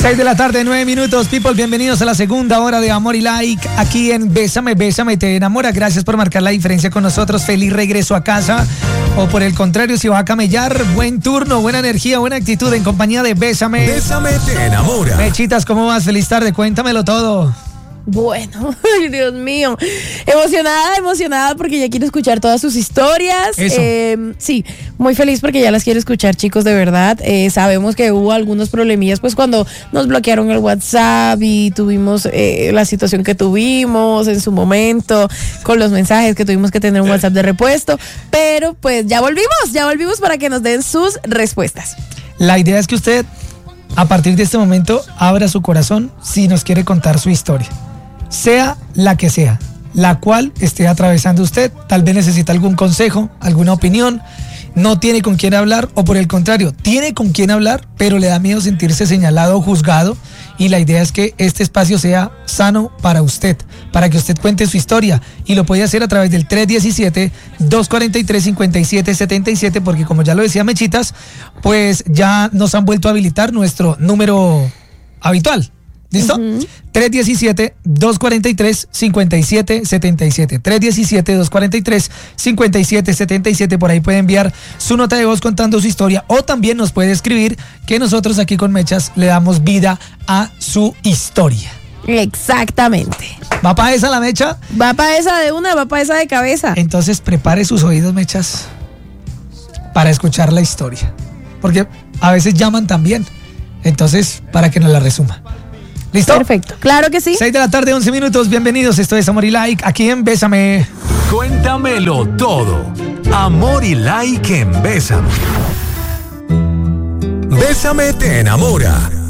6 de la tarde, 9 minutos. People, bienvenidos a la segunda hora de Amor y Like aquí en Bésame, Bésame, te enamora. Gracias por marcar la diferencia con nosotros. Feliz regreso a casa. O por el contrario, si va a camellar, buen turno, buena energía, buena actitud en compañía de Bésame. Bésame, te enamora. Mechitas, ¿cómo vas? Feliz tarde, cuéntamelo todo. Bueno, ay, Dios mío, emocionada porque ya quiero escuchar todas sus historias. Eso. Sí, muy feliz porque ya las quiero escuchar, chicos, de verdad. Sabemos que hubo algunos problemillas pues cuando nos bloquearon el WhatsApp y tuvimos la situación que tuvimos en su momento con los mensajes que tuvimos que tener un WhatsApp de repuesto, pero pues ya volvimos para que nos den sus respuestas. La idea es que usted, a partir de este momento, abra su corazón si nos quiere contar su historia. Sea la que sea, la cual esté atravesando usted, tal vez necesita algún consejo, alguna opinión, no tiene con quién hablar o por el contrario, tiene con quién hablar, pero le da miedo sentirse señalado o juzgado y la idea es que este espacio sea sano para usted, para que usted cuente su historia y lo puede hacer a través del 317-243-5777 porque como ya lo decía Mechitas, pues ya nos han vuelto a habilitar nuestro número habitual. ¿Listo? 317-243-5777. 317-243-5777. Por ahí puede enviar su nota de voz contando su historia o también nos puede escribir que nosotros aquí con Mechas le damos vida a su historia. Exactamente. ¿Va para esa la Mecha? Va para esa de una, va para esa de cabeza. Entonces prepare sus oídos, Mechas, para escuchar la historia. Porque a veces llaman también. Entonces, para que nos la resuma. ¿Listo? Perfecto, claro que sí. 6 de la tarde, 11 minutos, bienvenidos, esto es Amor y Like, aquí en Bésame. Cuéntamelo todo. Amor y Like en Bésame. Bésame, te enamora.